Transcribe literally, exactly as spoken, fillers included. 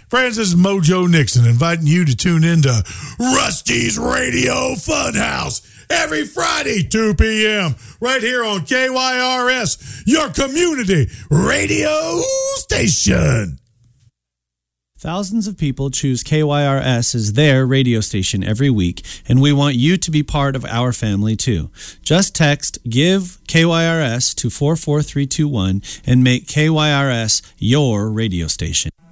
Friends, this is Mojo Nixon inviting you to tune into Rusty's Radio Funhouse every Friday, two p.m. right here on K Y R S, your community radio station. Thousands of people choose K Y R S as their radio station every week, and we want you to be part of our family too. Just text GIVE K Y R S to four four three two one and make K Y R S your radio station.